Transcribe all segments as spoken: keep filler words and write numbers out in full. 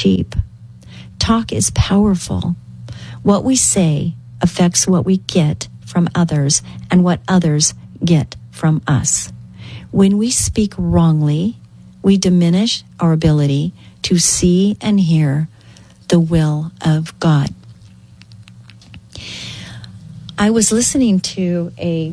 cheap. Talk is powerful. What we say affects what we get from others and what others get from us. When we speak wrongly, we diminish our ability to see and hear the will of God. I was listening to a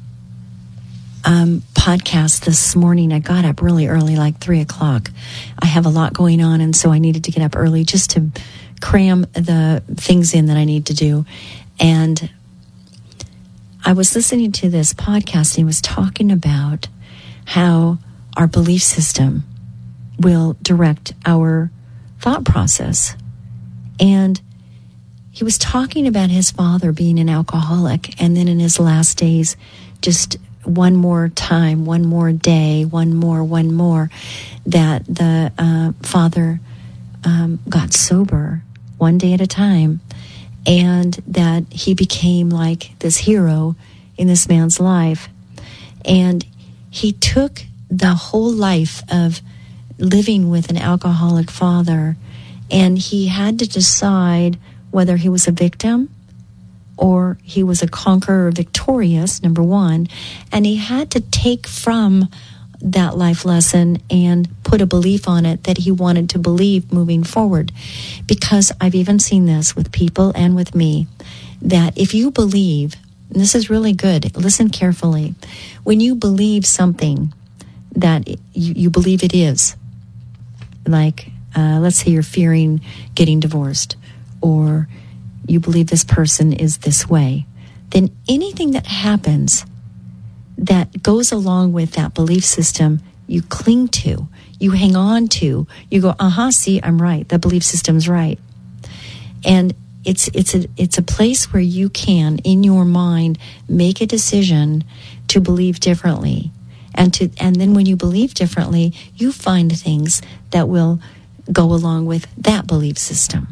um, podcast this morning. I got up really early, like three o'clock. I have a lot going on, and so I needed to get up early just to cram the things in that I need to do. And I was listening to this podcast, and he was talking about how our belief system will direct our thought process. And he was talking about his father being an alcoholic, and then in his last days, just one more time, one more day, one more, one more, that the uh, father um, got sober one day at a time, and that he became like this hero in this man's life. And he took the whole life of living with an alcoholic father, and he had to decide whether he was a victim or he was a conqueror, victorious, number one. And he had to take from that life lesson and put a belief on it that he wanted to believe moving forward. Because I've even seen this with people and with me, that if you believe, and this is really good, listen carefully, when you believe something that you, you believe it is, like, uh, let's say you're fearing getting divorced, or you believe this person is this way, then anything that happens that goes along with that belief system, you cling to, you hang on to, you go, uh-huh, see, I'm right, the belief system's right. And it's it's a it's a place where you can, in your mind, make a decision to believe differently. And to and then when you believe differently, you find things that will go along with that belief system.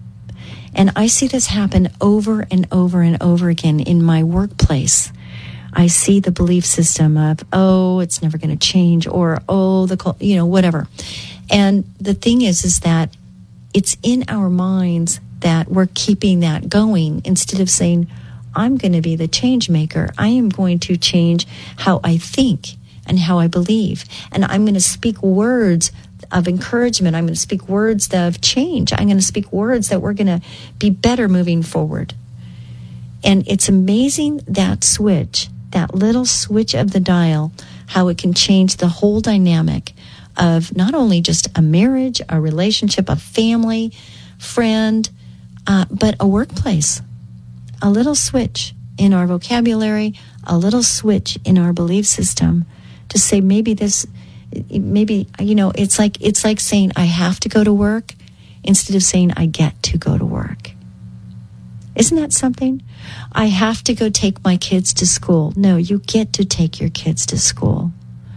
And I see this happen over and over and over again in my workplace. I see the belief system of, oh, it's never going to change, or, oh, the, you know, whatever. And the thing is, is that it's in our minds that we're keeping that going instead of saying, I'm going to be the change maker. I am going to change how I think and how I believe. And I'm going to speak words of encouragement. I'm going to speak words of change. I'm going to speak words that we're going to be better moving forward. And it's amazing that switch, that little switch of the dial, how it can change the whole dynamic of not only just a marriage, a relationship, a family, friend, uh, but a workplace. A little switch in our vocabulary, a little switch in our belief system to say maybe this, maybe, you know, it's like it's like saying I have to go to work instead of saying I get to go to work. Isn't that something? I have to go take my kids to school. No, you get to take your kids to school.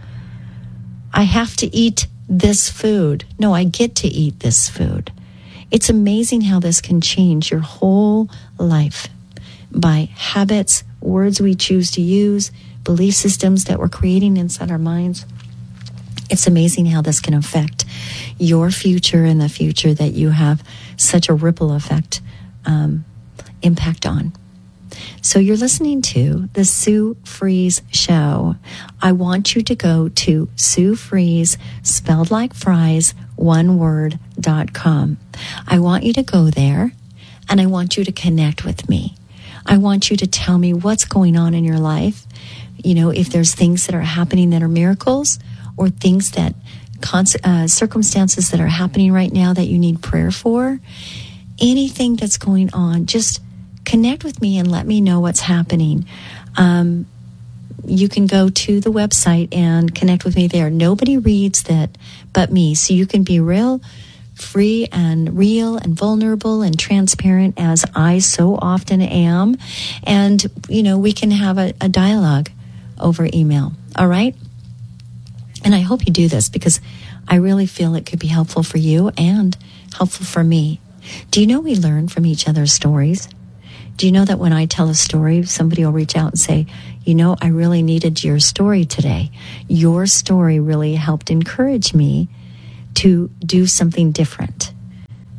I have to eat this food. No, I get to eat this food. It's amazing how this can change your whole life by habits, words we choose to use, belief systems that we're creating inside our minds. It's amazing how this can affect your future and the future that you have such a ripple effect um, impact on. So you're listening to the Sue Fries Show. I want you to go to Sue Fries, spelled like fries, one word, dot com. I want you to go there, and I want you to connect with me. I want you to tell me what's going on in your life. You know, if there's things that are happening that are miracles, or things that, uh, circumstances that are happening right now that you need prayer for, anything that's going on, just connect with me and let me know what's happening. Um, you can go to the website and connect with me there. Nobody reads that but me, so you can be real free and real and vulnerable and transparent as I so often am. And, you know, we can have a, a dialogue over email. All right? And I hope you do this because I really feel it could be helpful for you and helpful for me. Do you know we learn from each other's stories? Do you know that when I tell a story, somebody will reach out and say, you know, I really needed your story today. Your story really helped encourage me to do something different.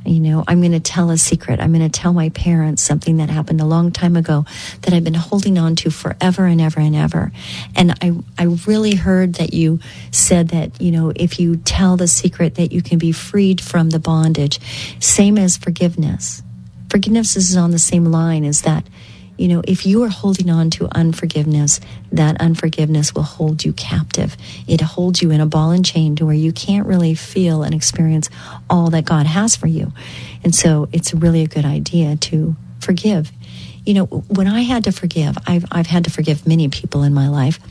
You know, I'm going to tell a secret. I'm going to tell my parents something that happened a long time ago that I've been holding on to forever and ever and ever. And I, I really heard that you said that, you know, if you tell the secret that you can be freed from the bondage. Same as forgiveness. Forgiveness is on the same line as that. You know, if you are holding on to unforgiveness, that unforgiveness will hold you captive. It holds you in a ball and chain to where you can't really feel and experience all that God has for you. And so it's really a good idea to forgive. You know, when I had to forgive, I've, I've had to forgive many people in my life.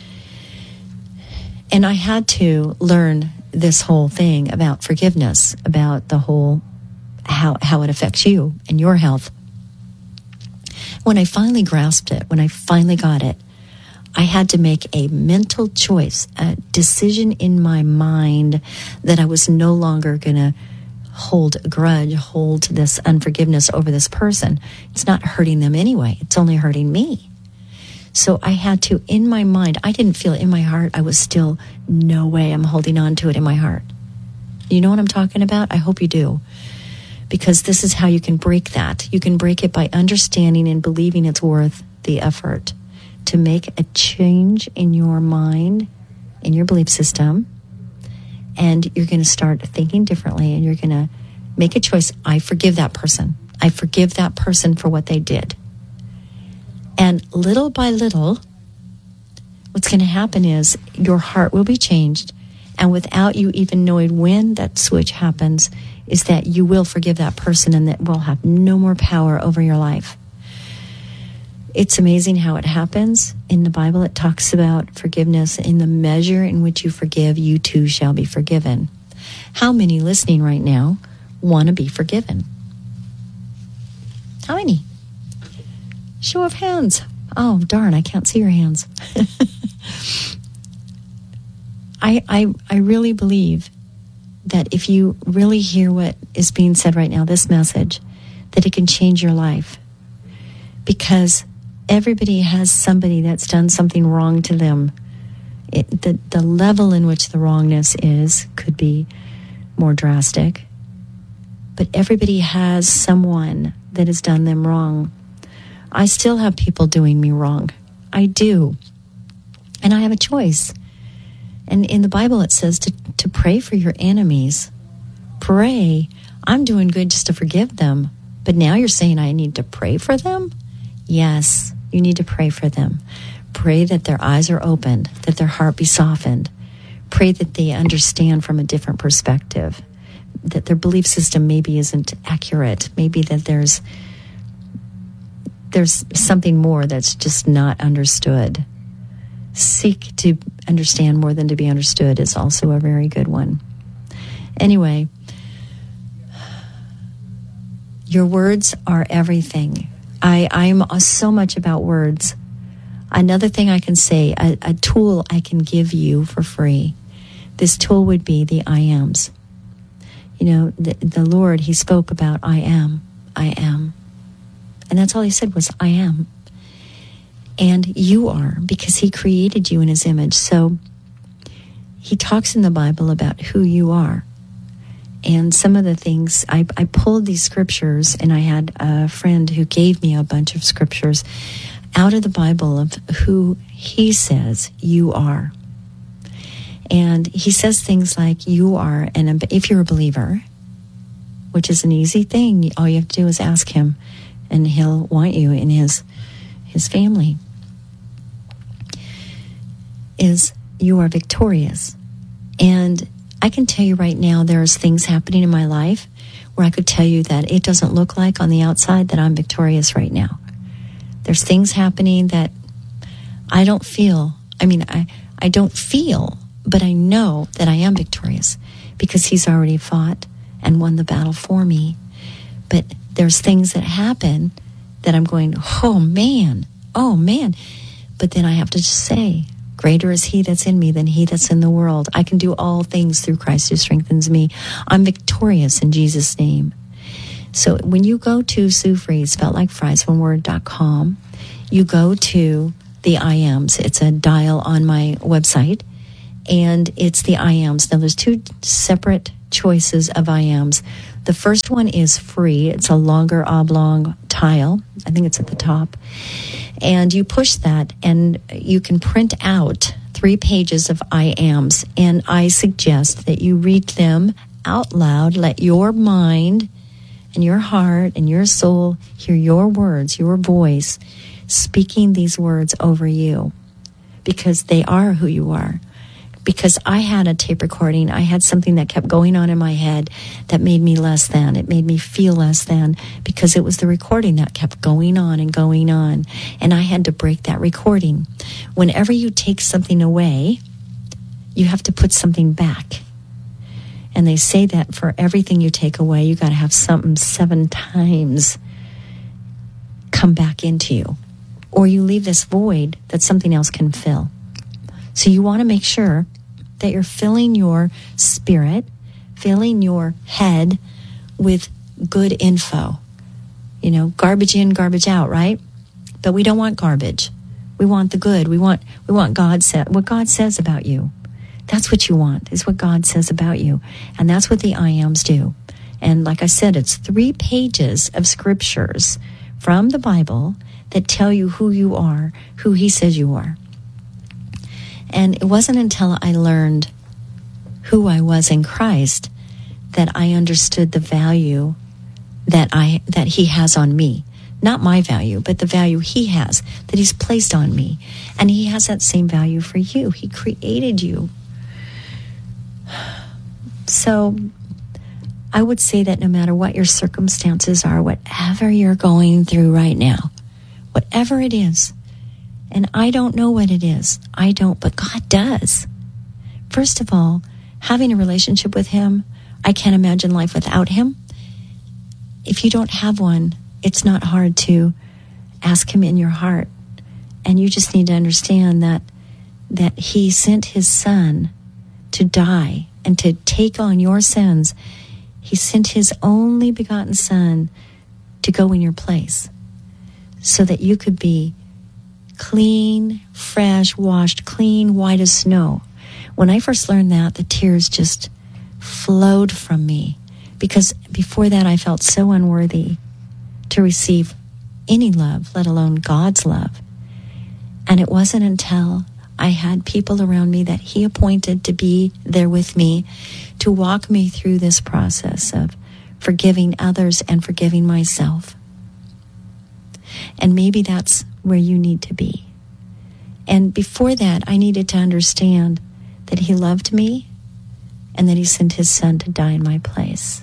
And I had to learn this whole thing about forgiveness, about the whole, how, how it affects you and your health. When I finally grasped it, when I finally got it, I had to make a mental choice, a decision in my mind that I was no longer going to hold a grudge, hold this unforgiveness over this person. It's not hurting them anyway. It's only hurting me. So I had to, in my mind, I didn't feel it in my heart. I was still, no way I'm holding on to it in my heart. You know what I'm talking about? I hope you do. Because this is how you can break that. You can break it by understanding and believing it's worth the effort to make a change in your mind, in your belief system, and you're going to start thinking differently, and you're going to make a choice. I forgive that person. I forgive that person for what they did. And little by little, what's going to happen is your heart will be changed, and without you even knowing when that switch happens, is that you will forgive that person and that will have no more power over your life. It's amazing how it happens. In the Bible, it talks about forgiveness. In the measure in which you forgive, you too shall be forgiven. How many listening right now want to be forgiven? How many? Show of hands. Oh, darn, I can't see your hands. I, I, I really believe that if you really hear what is being said right now, this message, that it can change your life. Because everybody has somebody that's done something wrong to them. It, the, the level in which the wrongness is could be more drastic. But everybody has someone that has done them wrong. I still have people doing me wrong. I do. And I have a choice. And in the Bible, it says to, to pray for your enemies. Pray. I'm doing good just to forgive them. But now you're saying I need to pray for them? Yes, you need to pray for them. Pray that their eyes are opened, that their heart be softened. Pray that they understand from a different perspective, that their belief system maybe isn't accurate. Maybe that there's there's something more that's just not understood. Seek to understand more than to be understood is also a very good one. Anyway, your words are everything. I, I'm so much about words. Another thing I can say, a, a tool I can give you for free. This tool would be the I ams. You know, the, the Lord, he spoke about I am, I am. And that's all he said was I am. And you are, because he created you in his image. So he talks in the Bible about who you are. And some of the things, I, I pulled these scriptures, and I had a friend who gave me a bunch of scriptures out of the Bible of who he says you are. And he says things like you are, and if you're a believer, which is an easy thing, all you have to do is ask him, and he'll want you in his his family, is you are victorious. And I can tell you right now, there's things happening in my life where I could tell you that it doesn't look like on the outside that I'm victorious right now. There's things happening that I don't feel, I mean, I, I don't feel, but I know that I am victorious because he's already fought and won the battle for me. But there's things that happen that I'm going, oh man, oh man. But then I have to just say, greater is he that's in me than he that's in the world. I can do all things through Christ who strengthens me. I'm victorious in Jesus' name. So when you go to Sue Fries, spelled like fries, one word, dot com, you go to the I ams. It's a dial on my website, and it's the I ams. Now there's two separate choices of I ams. The first one is free. It's a longer oblong tile. I think it's at the top. And you push that, and you can print out three pages of I ams. And I suggest that you read them out loud. Let your mind and your heart and your soul hear your words, your voice, speaking these words over you, because they are who you are. Because I had a tape recording, I had something that kept going on in my head that made me less than. It made me feel less than, because it was the recording that kept going on and going on. And I had to break that recording. Whenever you take something away, you have to put something back. And they say that for everything you take away, you got to have something seven times come back into you. Or you leave this void that something else can fill. So you want to make sure that you're filling your spirit, filling your head with good info. You know, garbage in, garbage out, right? But we don't want garbage. We want the good. We want we want God sa- what God says about you. That's what you want, is what God says about you. And that's what the I ams do. And like I said, it's three pages of scriptures from the Bible that tell you who you are, who he says you are. And it wasn't until I learned who I was in Christ that I understood the value that I that he has on me. Not my value, but the value he has, that he's placed on me. And he has that same value for you. He created you. So I would say that no matter what your circumstances are, whatever you're going through right now, whatever it is, and I don't know what it is. I don't, but God does. First of all, having a relationship with him, I can't imagine life without him. If you don't have one, it's not hard to ask him in your heart. And you just need to understand that that he sent his son to die and to take on your sins. He sent his only begotten son to go in your place so that you could be clean, fresh, washed, clean, white as snow. When I first learned that, the tears just flowed from me, because before that I felt so unworthy to receive any love, let alone God's love. And it wasn't until I had people around me that he appointed to be there with me to walk me through this process of forgiving others and forgiving myself. And maybe that's where you need to be. And before that, I needed to understand that he loved me and that he sent his son to die in my place.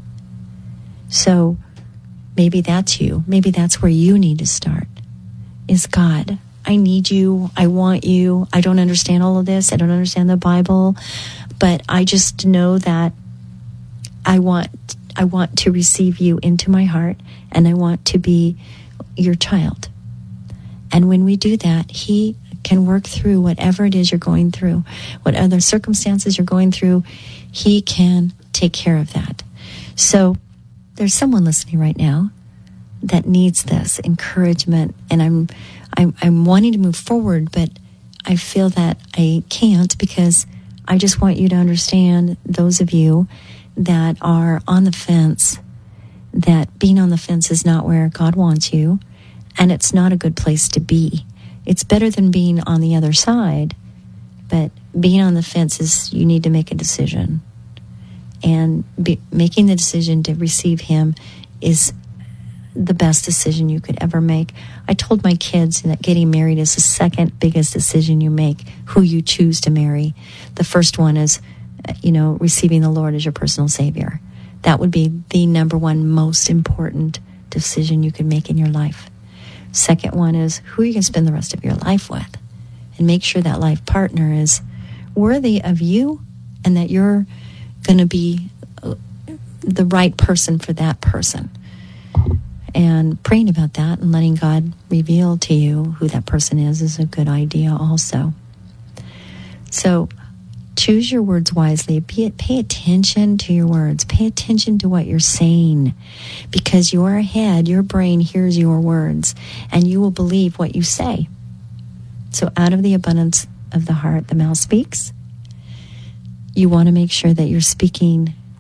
So maybe that's you. Maybe that's where you need to start, is God, I need you. I want you. I don't understand all of this. I don't understand the Bible, but I just know that I want I want to receive you into my heart, and I want to be your child. And when we do that, he can work through whatever it is you're going through, what other circumstances you're going through. He can take care of that. So there's someone listening right now that needs this encouragement, and I'm I'm, I'm wanting to move forward, but I feel that I can't, because I just want you to understand, those of you that are on the fence, that being on the fence is not where God wants you, and it's not a good place to be. It's better than being on the other side, but being on the fence is, you need to make a decision. And be, making the decision to receive him is the best decision you could ever make. I told my kids that getting married is the second biggest decision you make, who you choose to marry. The first one is, you know, receiving the Lord as your personal Savior. That would be the number one most important decision you can make in your life. Second one is, who you can spend the rest of your life with, and make sure that life partner is worthy of you, and that you're going to be the right person for that person. And praying about that and letting God reveal to you who that person is is a good idea also. So choose your words wisely. Be, pay attention to your words. Pay attention to what you're saying, because your head, your brain hears your words, and you will believe what you say. So out of the abundance of the heart, the mouth speaks. You want to make sure that you're speaking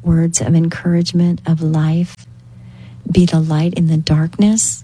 words of encouragement, of life. Be the light in the darkness.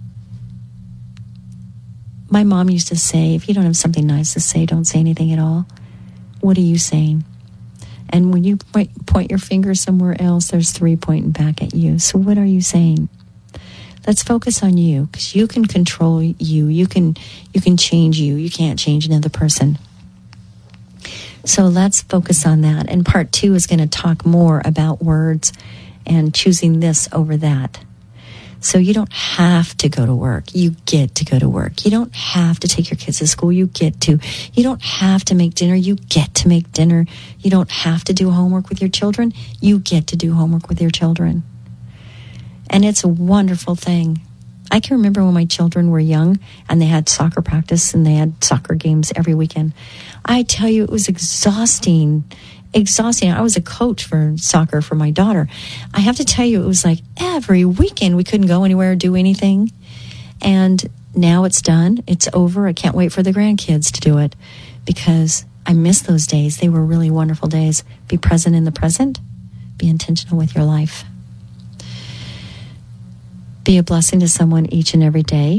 My mom used to say, if you don't have something nice to say, don't say anything at all. What are you saying? And when you point, point your finger somewhere else, there's three pointing back at you. So what are you saying? Let's focus on you, because you can control you. You can you can change you. You can't change another person. So let's focus on that. And part two is going to talk more about words and choosing this over that. So you don't have to go to work. You get to go to work. You don't have to take your kids to school. You get to. You don't have to make dinner. You get to make dinner. You don't have to do homework with your children. You get to do homework with your children. And it's a wonderful thing. I can remember when my children were young and they had soccer practice and they had soccer games every weekend. I tell you, it was exhausting. Exhausting. I was a coach for soccer for my daughter. I have to tell you, it was like every weekend we couldn't go anywhere or do anything. And now it's done. It's over. I can't wait for the grandkids to do it because I miss those days. They were really wonderful days. Be present in the present. Be intentional with your life. Be a blessing to someone each and every day.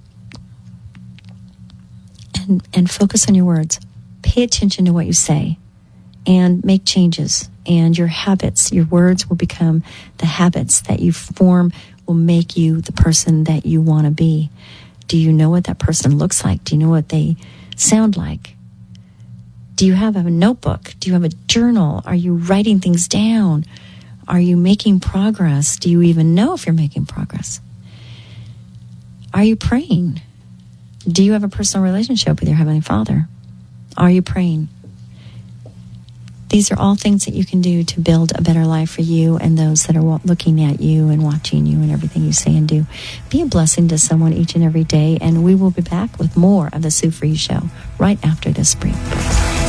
And, and focus on your words. Pay attention to what you say. And make changes. And your habits, your words will become the habits that you form, will make you the person that you want to be. Do you know what that person looks like? Do you know what they sound like? Do you have a notebook? Do you have a journal? Are you writing things down? Are you making progress? Do you even know if you're making progress? Are you praying? Do you have a personal relationship with your Heavenly Father? Are you praying? These are all things that you can do to build a better life for you and those that are looking at you and watching you and everything you say and do. Be a blessing to someone each and every day, and we will be back with more of the Sue Fries Show right after this break.